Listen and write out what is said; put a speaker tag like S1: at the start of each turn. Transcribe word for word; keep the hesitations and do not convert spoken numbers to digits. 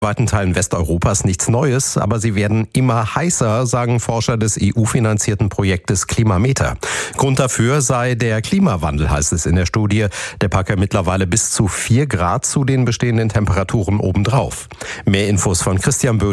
S1: weiten Teilen Westeuropas nichts Neues, aber sie werden immer heißer, sagen Forscher des E U-finanzierten Projektes Klimameter. Grund dafür sei der Klimawandel, heißt es in der Studie. Der packe mittlerweile bis zu vier Grad zu den bestehenden Temperaturen obendrauf. Mehr Infos von Christian Böhl.